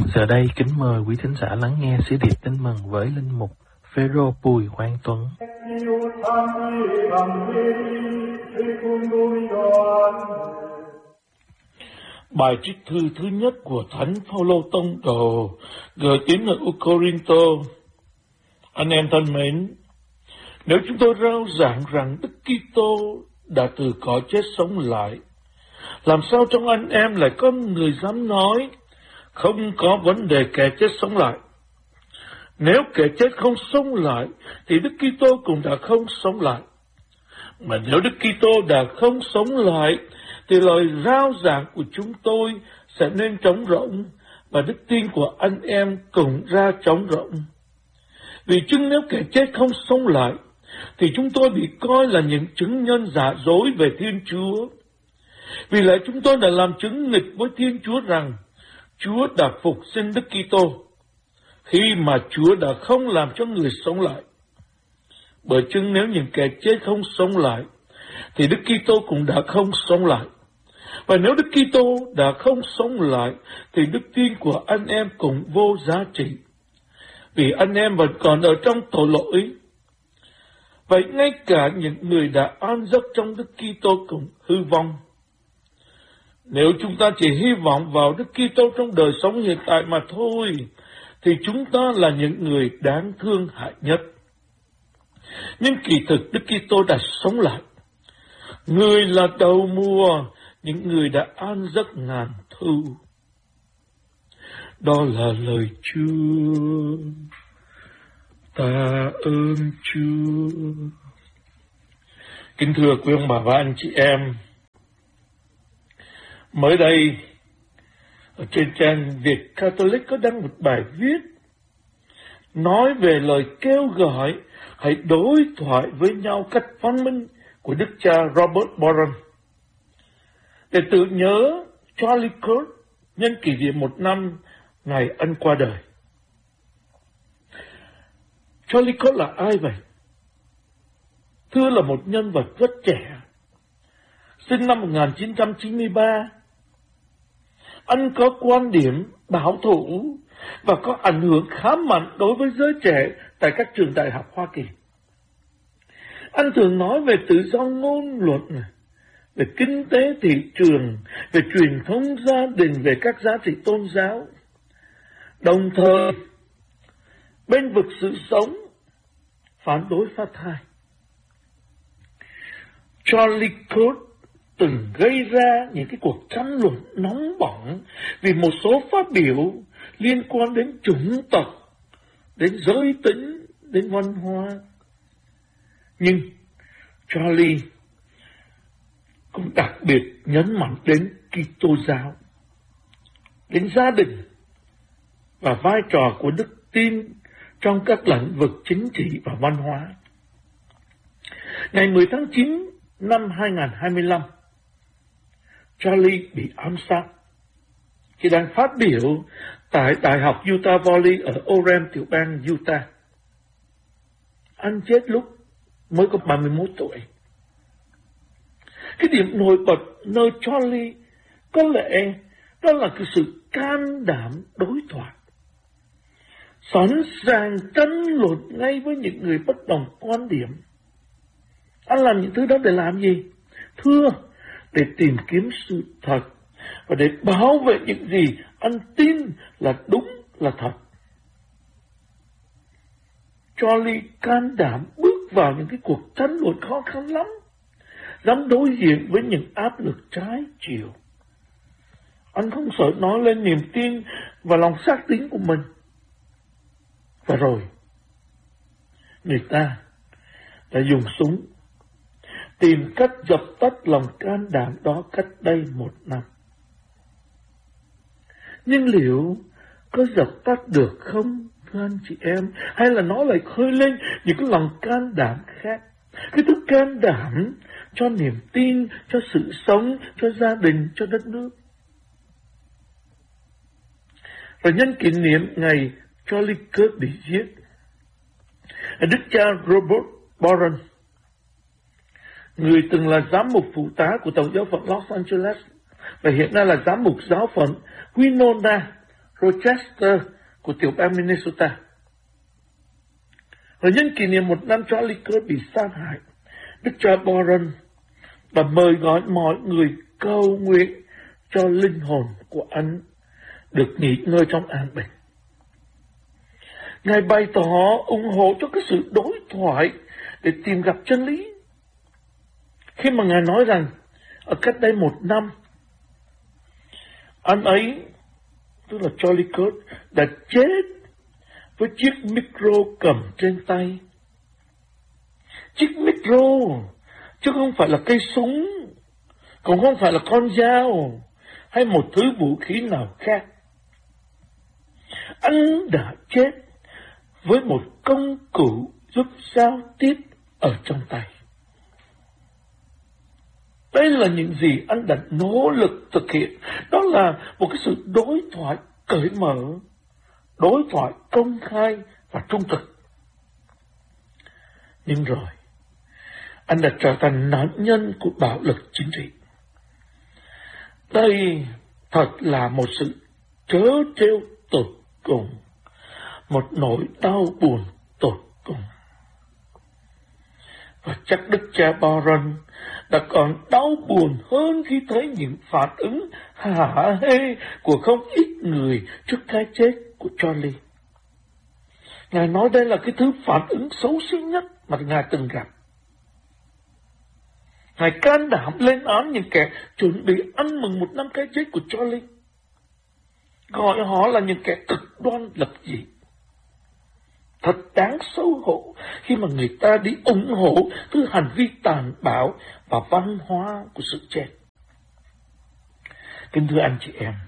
Giờ đây kính mời quý thính giả lắng nghe sứ điệp tin mừng với linh mục Phêrô Bùi Quang Tuấn. Bài trích thư thứ nhất của Thánh Phaolô Tông Đồ gửi tín hữu Cô-rinh-tô. Anh em thân mến, nếu chúng tôi rao giảng rằng Đức Kitô đã từ cõi chết sống lại, làm sao trong anh em lại có người dám nói không có vấn đề kẻ chết sống lại? Nếu kẻ chết không sống lại, thì Đức Kitô cũng đã không sống lại. Mà nếu Đức Kitô đã không sống lại, thì lời rao giảng của chúng tôi sẽ nên trống rỗng, và đức tin của anh em cũng ra trống rỗng. Vì chừng nếu kẻ chết không sống lại, thì chúng tôi bị coi là những chứng nhân giả dối về Thiên Chúa. Vì lẽ chúng tôi đã làm chứng nghịch với Thiên Chúa rằng Chúa đã phục sinh Đức Kitô, khi mà Chúa đã không làm cho người sống lại. Bởi chừng nếu những kẻ chết không sống lại, thì Đức Kitô cũng đã không sống lại. Và nếu Đức Kitô đã không sống lại, thì đức tin của anh em cũng vô giá trị, vì anh em vẫn còn ở trong tội lỗi. Vậy ngay cả những người đã an giấc trong Đức Kitô cũng hư vong. Nếu chúng ta chỉ hy vọng vào Đức Kitô trong đời sống hiện tại mà thôi, thì chúng ta là những người đáng thương hại nhất. Nhưng kỳ thực Đức Kitô đã sống lại. Người là đầu mùa, những người đã an giấc ngàn thu. Đó là lời Chúa. Ta ơn Chúa. Kính thưa quý ông bà và anh chị em, mới đây ở trên trang Việt Catholic có đăng một bài viết nói về lời kêu gọi hãy đối thoại với nhau cách văn minh của Đức cha Robert Barron để tự nhớ Charlie Kirk nhân kỷ niệm 1 năm ngày anh qua đời. Charlie Kirk là ai vậy? Thưa là một nhân vật rất trẻ, sinh năm 1993. Anh có quan điểm bảo thủ và có ảnh hưởng khá mạnh đối với giới trẻ tại các trường đại học Hoa Kỳ. Anh thường nói về tự do ngôn luận, về kinh tế thị trường, về truyền thống gia đình, về các giá trị tôn giáo. Đồng thời, bên vực sự sống, phản đối phá thai. Charlie Kirk từng gây ra những cái cuộc tranh luận nóng bỏng vì một số phát biểu liên quan đến chủng tộc, đến giới tính, đến văn hóa. Nhưng Charlie cũng đặc biệt nhấn mạnh đến Kitô giáo, đến gia đình và vai trò của đức tin trong các lĩnh vực chính trị và văn hóa. Ngày 10 tháng 9 năm 2025, Charlie bị ám sát khi đang phát biểu tại Đại học Utah Valley ở Orem, tiểu bang Utah. Anh chết lúc mới có 31 tuổi. Cái điểm nổi bật nơi Charlie có lẽ đó là cái sự can đảm đối thoại, sẵn sàng tranh luận ngay với những người bất đồng quan điểm. Anh làm những thứ đó để làm gì? Thưa, để tìm kiếm sự thật và để bảo vệ những gì anh tin là đúng, là thật. Charlie can đảm bước vào những cái cuộc tranh luận khó khăn lắm, dám đối diện với những áp lực trái chiều. Anh không sợ nói lên niềm tin và lòng xác tín của mình. Và rồi, người ta đã dùng súng tìm cách dập tắt lòng can đảm đó cách đây 1 năm. Nhưng liệu có dập tắt được không, thưa anh chị em? Hay là nó lại khơi lên những cái lòng can đảm khác? Cái thứ can đảm cho niềm tin, cho sự sống, cho gia đình, cho đất nước. Và nhân kỷ niệm ngày Charlie Kirk bị giết, Đức cha Robert Barron, người từng là giám mục phụ tá của Tổng giáo phận Los Angeles và hiện nay là giám mục giáo phận Winona, Rochester của tiểu bang Minnesota. Và nhân kỷ niệm 1 năm Charlie Kirk bị sát hại, Đức cha Boren đã mời gọi mọi người cầu nguyện cho linh hồn của anh được nghỉ ngơi trong an bình. Ngài bày tỏ ủng hộ cho cái sự đối thoại để tìm gặp chân lý. Khi mà Ngài nói rằng ở cách đây 1 năm, anh ấy, tức là Charlie Kirk, đã chết với chiếc micro cầm trên tay. Chiếc micro, chứ không phải là cây súng, cũng không phải là con dao, hay một thứ vũ khí nào khác. Anh đã chết với một công cụ giúp giao tiếp ở trong tay. Đây là những gì anh đã nỗ lực thực hiện. Đó là một cái sự đối thoại cởi mở, đối thoại công khai và trung thực. Nhưng rồi, anh đã trở thành nạn nhân của bạo lực chính trị. Đây thật là một sự trớ trêu tột cùng, một nỗi đau buồn tột cùng. Và chắc Đức cha Boren đã còn đau buồn hơn khi thấy những phản ứng hả hê của không ít người trước cái chết của Charlie. Ngài nói đây là cái thứ phản ứng xấu xí nhất mà Ngài từng gặp. Ngài can đảm lên án những kẻ chuẩn bị ăn mừng 1 năm cái chết của Charlie, gọi họ là những kẻ cực đoan lập dị. Thật đáng xấu hổ khi mà người ta đi ủng hộ thứ hành vi tàn bạo và văn hóa của sự chết. Kính thưa anh chị em,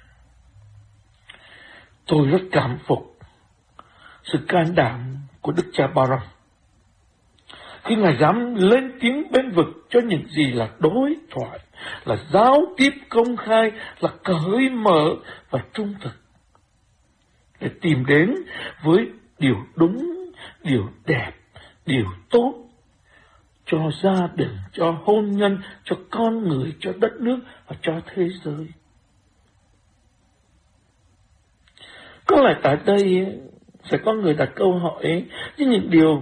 tôi rất cảm phục sự can đảm của Đức cha Boren khi Ngài dám lên tiếng bênh vực cho những gì là đối thoại, là giao tiếp công khai, là cởi mở và trung thực, để tìm đến với điều đúng, điều đẹp, điều tốt cho gia đình, cho hôn nhân, cho con người, cho đất nước và cho thế giới. Có lẽ tại đây sẽ có người đặt câu hỏi với những điều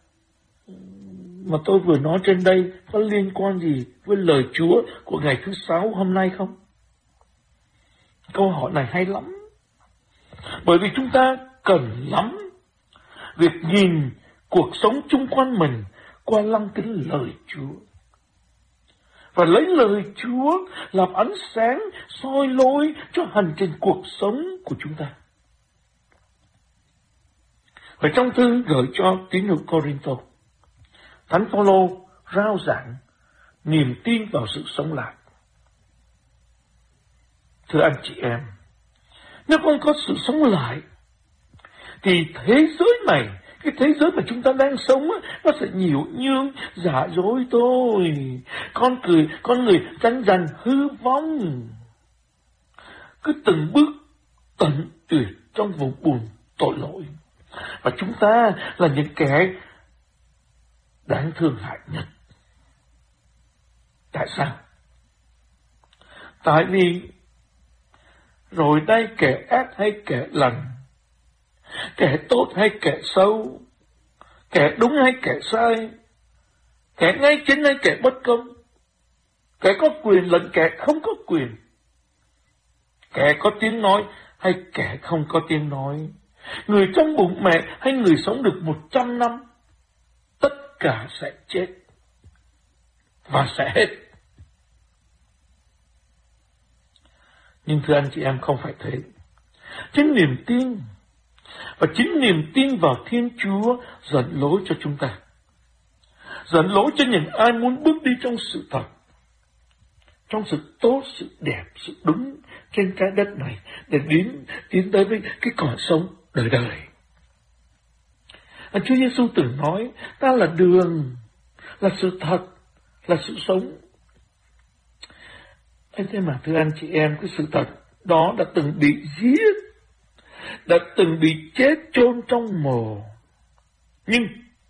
mà tôi vừa nói trên đây có liên quan gì với lời Chúa của ngày thứ 6 hôm nay không? Câu hỏi này hay lắm. Bởi vì chúng ta cần lắm việc nhìn cuộc sống chung quanh mình qua lăng kính lời Chúa. Và lấy lời Chúa làm ánh sáng soi lối cho hành trình cuộc sống của chúng ta. Và trong thư gửi cho tín hữu Corinto, Thánh Phaolô rao giảng niềm tin vào sự sống lại. Thưa anh chị em, nếu không có sự sống lại, thì thế giới này, cái thế giới mà chúng ta đang sống, nó sẽ nhiễu nhương, giả dối thôi. Con người tranh giành hư vong, cứ từng bước tận tuyệt trong vùng buồn tội lỗi. Và chúng ta là những kẻ đáng thương hại nhất. Tại sao? Tại vì rồi đây kẻ ác hay kẻ lành, kẻ tốt hay kẻ xấu, kẻ đúng hay kẻ sai, kẻ ngay chính hay kẻ bất công, kẻ có quyền lẫn kẻ không có quyền, kẻ có tiếng nói hay kẻ không có tiếng nói, người trong bụng mẹ hay người sống được 100 năm, tất cả sẽ chết và sẽ hết. Nhưng thưa anh chị em, không phải thế. Chính niềm tin và chính niềm tin vào Thiên Chúa dẫn lối cho chúng ta, dẫn lối cho những ai muốn bước đi trong sự thật, trong sự tốt, sự đẹp, sự đúng trên trái đất này, để tiến tới với cái cõi sống đời đời. Chúa Giêsu từng nói, ta là đường, là sự thật, là sự sống. Thế mà thưa anh chị em, cái sự thật đó đã từng bị giết, đã từng bị chết chôn trong mồ. Nhưng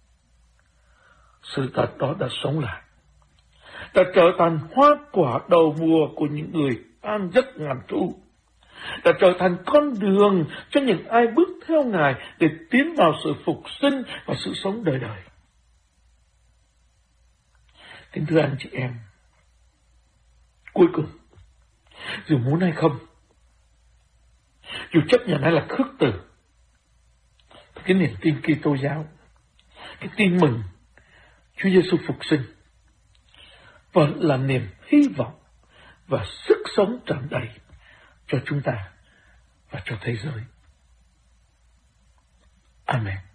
sự thật đó đã sống lại, đã trở thành hoa quả đầu mùa của những người an giấc ngàn thu, đã trở thành con đường cho những ai bước theo Ngài để tiến vào sự phục sinh và sự sống đời đời. Kính thưa anh chị em, cuối cùng, dù muốn hay không, dù chấp nhận hay là khước từ, cái niềm tin Kitô giáo, cái tin mừng Chúa Giêsu phục sinh vẫn là niềm hy vọng và sức sống tràn đầy cho chúng ta và cho thế giới. Amen.